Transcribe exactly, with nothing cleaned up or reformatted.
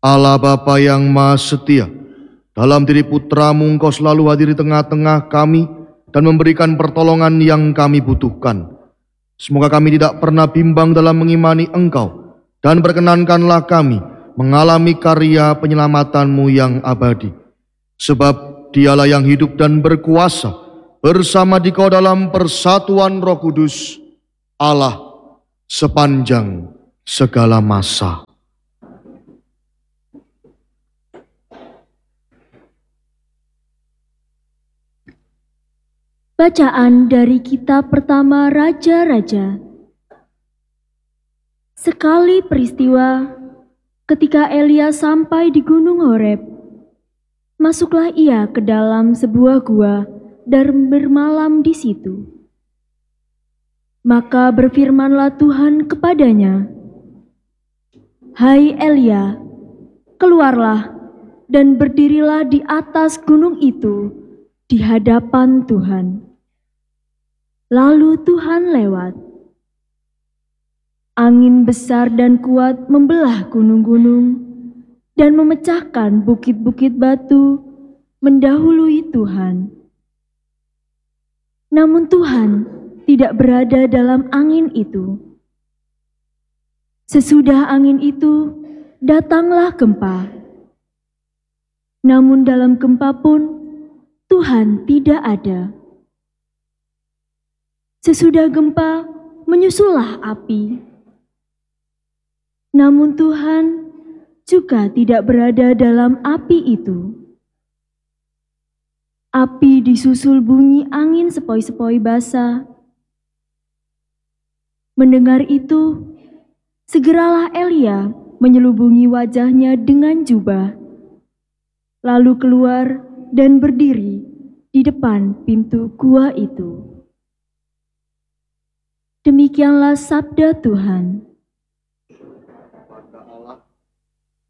Allah Bapa yang Maha Setia, dalam diri Putramu Engkau selalu hadir di tengah-tengah kami dan memberikan pertolongan yang kami butuhkan. Semoga kami tidak pernah bimbang dalam mengimani Engkau, dan berkenankanlah kami mengalami karya penyelamatan-Mu yang abadi. Sebab Dialah yang hidup dan berkuasa bersama Dikau dalam persatuan Roh Kudus, Allah sepanjang segala masa. Bacaan dari kitab pertama Raja-Raja. Sekali peristiwa, ketika Elia sampai di Gunung Horeb, masuklah ia ke dalam sebuah gua dan bermalam di situ. Maka berfirmanlah Tuhan kepadanya, "Hai Elia, keluarlah dan berdirilah di atas gunung itu di hadapan Tuhan." Lalu Tuhan lewat. Angin besar dan kuat membelah gunung-gunung dan memecahkan bukit-bukit batu mendahului Tuhan. Namun Tuhan tidak berada dalam angin itu. Sesudah angin itu, datanglah gempa. Namun dalam gempa pun, Tuhan tidak ada. Sesudah gempa, menyusullah api. Namun Tuhan juga tidak berada dalam api itu. Api disusul bunyi angin sepoi-sepoi basah. Mendengar itu, segeralah Elia menyelubungi wajahnya dengan jubah, lalu keluar dan berdiri di depan pintu gua itu. Demikianlah sabda Tuhan.